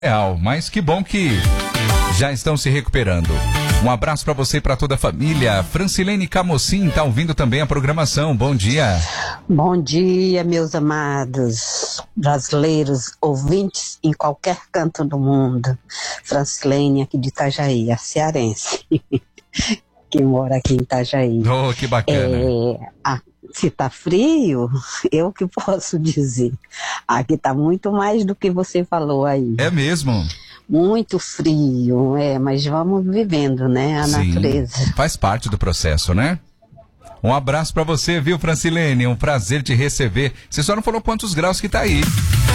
real, mas que bom que já estão se recuperando. Um abraço para você e para toda a família. Francilene Camocim tá ouvindo também a programação. Bom dia. Bom dia, meus amados brasileiros, ouvintes em qualquer canto do mundo. Francilene aqui de Itajaí, a cearense, que mora aqui em Itajaí. Oh, que bacana. Se tá frio, eu que posso dizer. Aqui tá muito mais do que você falou aí. É mesmo? Muito frio, mas vamos vivendo, né, a natureza. Faz parte do processo, né? Um abraço pra você, viu, Francilene? Um prazer te receber. Você só não falou quantos graus que tá aí.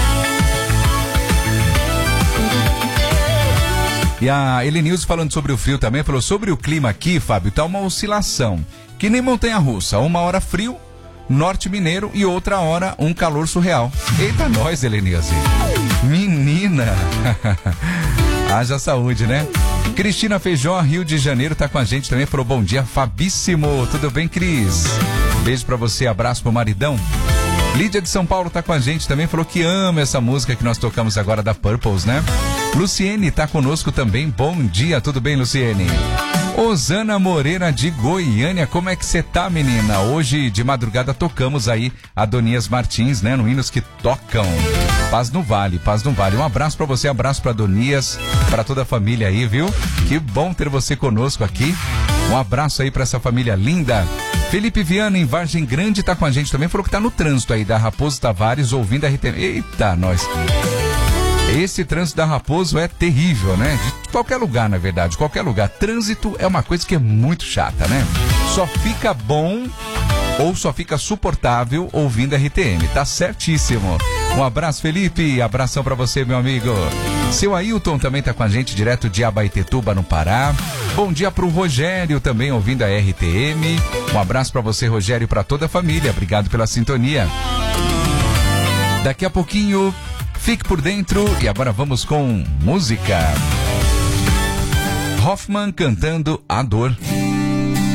E a Elenilson falando sobre o frio também, falou sobre o clima aqui, Fábio, tá uma oscilação. Que nem montanha-russa, uma hora frio, norte mineiro e outra hora um calor surreal. Eita nós, Elenilson. Menina! Haja saúde, né? Cristina Feijó, Rio de Janeiro, tá com a gente também, falou bom dia, Fabíssimo. Tudo bem, Cris? Beijo pra você, abraço pro maridão. Lídia de São Paulo tá com a gente também, falou que ama essa música que nós tocamos agora da Purples, né? Luciene tá conosco também, bom dia, tudo bem, Luciene? Osana Moreira de Goiânia, como é que você tá, menina? Hoje de madrugada tocamos aí Adonias Martins, né? No Hinos que Tocam. Paz no Vale, paz no Vale. Um abraço pra você, abraço pra Adonias, pra toda a família aí, viu? Que bom ter você conosco aqui. Um abraço aí pra essa família linda. Felipe Viana, em Vargem Grande, tá com a gente também, falou que tá no trânsito aí da Raposo Tavares, ouvindo a RTM. Eita, nós. Esse trânsito da Raposo é terrível, né? De qualquer lugar, na verdade, qualquer lugar. Trânsito é uma coisa que é muito chata, né? Só fica bom ou só fica suportável ouvindo a RTM, tá certíssimo. Um abraço, Felipe, abração pra você, meu amigo. Seu Ailton também tá com a gente, direto de Abaetetuba, no Pará. Bom dia pro Rogério, também ouvindo a RTM. Um abraço pra você, Rogério, e pra toda a família. Obrigado pela sintonia. Daqui a pouquinho, fique por dentro e agora vamos com música. Hoffman cantando A Dor.